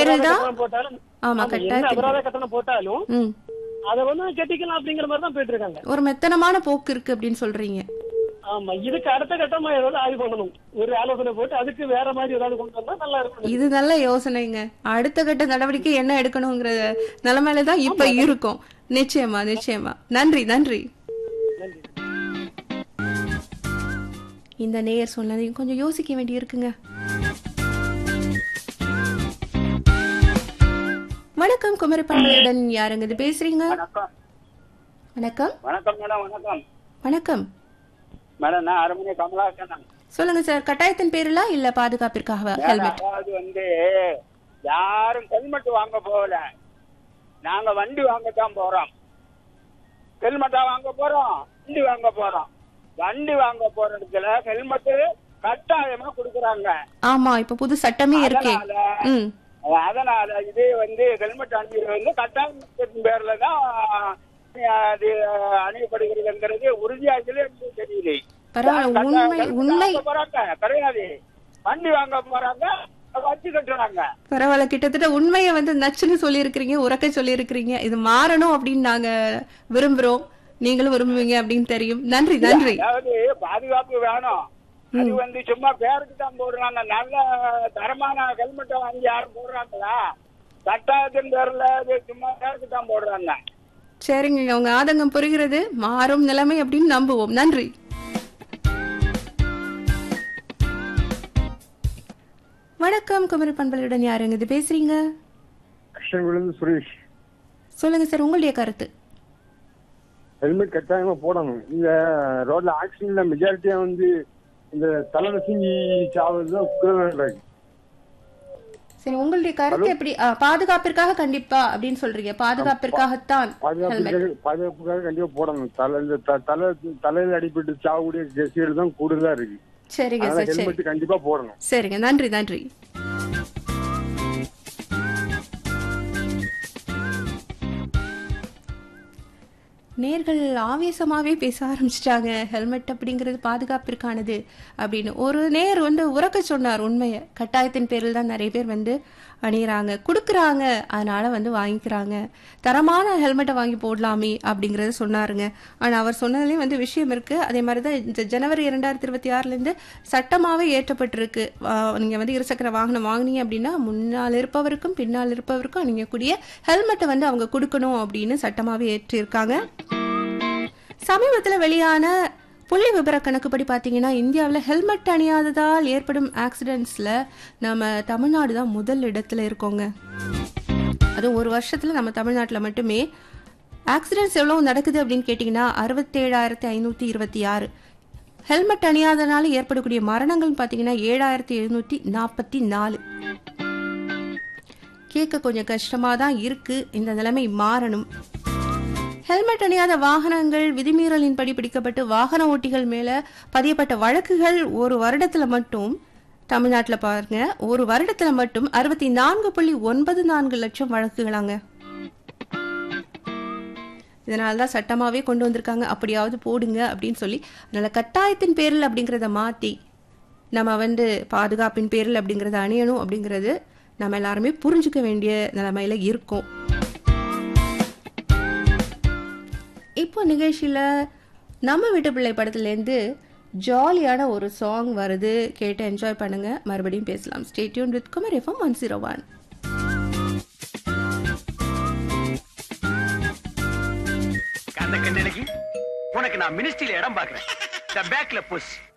பேரில் தான். போட்டாலும் ஆமா, என்ன கட்டாயத்தின் அபராத கட்டணம் போட்டாலும் ம் அதை வந்து கட்டிக்கலாம் அப்படிங்கிற மாதிரி தான் போயிட்டு இருக்காங்க. ஒரு மெத்தனமான போக்கு இருக்கு அப்படின்னு சொல்றீங்க. ஆமா, இதுக்கு அடுத்த கட்டமா ஏதாவது ஆய்வு பண்ணணும். ஒரு ஆலோசனை போட்டு அதுக்கு வேற மாதிரி ஏதாவது கொண்டு வந்தா நல்லா இருக்கும். இது நல்ல யோசனைங்க. அடுத்த கட்ட நடவடிக்கை என்ன எடுக்கணுங்கிற நிலைமையில தான் இப்ப இருக்கும். நிச்சயமா நிச்சயமா. நன்றி நன்றி. நன்றி. இந்த நேயர் சொன்னதையும் கொஞ்சம் யோசிக்க வேண்டி இருக்குங்க. வணக்கம், குமரி பண்பலையுடன் யாருங்க இது பேசுறீங்க? வணக்கம். வணக்கம். வணக்கம் மேடம். வணக்கம் வணக்கம் மேடம். நான் அரண்மனை கமலாசன். சொல்லுங்க சார். கட்டாயத்தின் பேரிலா இல்ல பாதுகாப்பிற்காக ஹெல்மெட்? அதாவது வந்து யாரும் ஹெல்மெட் வாங்க போகல, நாங்க வண்டி வாங்கத்தான் போறோம். ஹெல்மெட்டா வாங்க போறோம், வண்டி வாங்க போறோம். வண்டி வாங்க போறதுல ஹெல்மெட் கட்டாயமா கொடுக்குறாங்க. ஆமா, இப்ப புது சட்டமே இருக்கே. அதனால இதே வந்து ஹெல்மெட் அணிவது வந்து கட்டாயத்தின் பேர்ல தான் அது அணியப்படுகிறதுங்கிறது உறுதியாகவே தெரியல. உண்மை கிடையாது. வண்டி வாங்க போறாங்க, வச்சு கட்டுறாங்க. பரவாயில்ல, கிட்டத்தட்ட உண்மையை வந்து நச்சுன்னு சொல்லி இருக்கிறீங்க, உறக்க சொல்லி இருக்கிறீங்க. இது மாறணும் அப்படின்னு நாங்க விரும்புறோம், நீங்களும் விரும்புவீங்க அப்படின்னு தெரியும். நன்றி நன்றி. அதாவது பாதுகாப்பு வேணும். அது வந்து சும்மா பேருக்கு தான் போடுறாங்க. நல்ல தரமான ஹெல்மெட்டை வாங்கி யாரும் போடுறாங்களா? கட்டாயத்தின் பேர்ல சும்மா பேருக்கு தான் போடுறாங்க. சரிங்க, உங்க ஆதங்கம் புரிகிறது. மாறும் நிலைமை அப்படின்னு நம்புவோம். நன்றி. வணக்கம், குமரி பண்பலையுடன் யாருங்க இது பேசுறீங்க? சுரேஷ். சொல்லுங்க சார், உங்களுடைய கருத்து. ஹெல்மெட் கட்டாயமா போடணும். இந்த ரோட்ல ஆக்சிடென்ட்ல மெஜாரிட்டியா வந்து இந்த தலைவசிங்கி சாவதுதான். சரி, உங்களுடைய கருத்து எப்படி? பாதுகாப்பிற்காக கண்டிப்பா அப்படின்னு சொல்றீங்க. பாதுகாப்பிற்காகத்தான் பாதுகாப்புக்காக கண்டிப்பா போடணும். தலையில அடிபட்டு சாவக்கூடிய கேசுகள் தான் கூடுதலா இருக்கு. சரிங்க சார், ஹெல்மெட் கண்டிப்பா போடணும். சரிங்க, நன்றி நன்றி. நேர்கள் ஆவேசமாவே பேச ஆரம்பிச்சிட்டாங்க. ஹெல்மெட் அப்படிங்கிறது பாதுகாப்பிற்கானது அப்படின்னு. ஒரு நேர் வந்து உறக்க சொன்னார் உண்மையை. கட்டாயத்தின் பேரில் தான் நிறைய பேர் வந்து அணியிறாங்க, கொடுக்குறாங்க, அதனால வந்து வாங்கிக்கிறாங்க. தரமான ஹெல்மெட்டை வாங்கி போடலாமே அப்படிங்கறத சொன்னாருங்க. ஆனா அவர் சொன்னதுலேயும் வந்து விஷயம் இருக்கு. அதே மாதிரிதான் இந்த ஜனவரி 2026 சட்டமாவே ஏற்றப்பட்டிருக்கு. நீங்க வந்து இருசக்கர வாகனம் வாங்கினீங்க அப்படின்னா முன்னால் இருப்பவருக்கும் பின்னால் இருப்பவருக்கும் அணியக்கூடிய ஹெல்மெட்டை வந்து அவங்க கொடுக்கணும் அப்படின்னு சட்டமாவே ஏற்றிருக்காங்க. சமீபத்தில் வெளியான புள்ளி விபர கணக்குப்படி பார்த்தீங்கன்னா, இந்தியாவில் ஹெல்மெட் அணியாததால் ஏற்படும் ஆக்சிடென்ட்ஸில் நம்ம தமிழ்நாடு தான் முதல் இடத்துல இருக்கோங்க. அதுவும் ஒரு வருஷத்தில் நம்ம தமிழ்நாட்டில் மட்டுமே ஆக்சிடென்ட்ஸ் எவ்வளோ நடக்குது அப்படின்னு கேட்டிங்கன்னா 67,526. ஹெல்மெட் அணியாதனால ஏற்படக்கூடிய மரணங்கள் பார்த்தீங்கன்னா 7,744. கேட்க கொஞ்சம் கஷ்டமாக தான் இருக்குது. இந்த நிலைமை மாறணும். ஹெல்மெட் அணியாத வாகனங்கள் விதிமீறலின்படி பிடிக்கப்பட்டு வாகன ஓட்டிகள் மேல பதியப்பட்ட வழக்குகள் ஒரு வருடத்துல மட்டும் தமிழ்நாட்டில் பாருங்க, ஒரு வருடத்துல மட்டும் 64.94 லட்சம் வழக்குகளாங்க. இதனாலதான் சட்டமாவே கொண்டு வந்திருக்காங்க, அப்படியாவது போடுங்க அப்படின்னு சொல்லி. அதனால கட்டாயத்தின் பேரில் அப்படிங்கிறத மாத்தி நம்ம வந்து பாதுகாப்பின் பேரில் அப்படிங்கறத அணியணும் அப்படிங்கிறது நம்ம எல்லாருமே புரிஞ்சுக்க வேண்டிய நிலைமையில இருக்கும். இப்போ நிகழ்ச்சியில் நம்ம வீட்டு பிள்ளை படத்துலேருந்து ஜாலியான ஒரு சாங் வருது, கேட்டு என்ஜாய் பண்ணுங்க. மறுபடியும் பேசலாம். Stay tune with Kumari FM 101. உனக்கு நான் மினிஸ்ட்ரியில இடம் பாக்குறேன்.